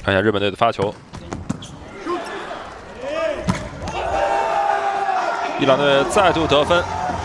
看一下日本队的发球，伊朗队再度得分。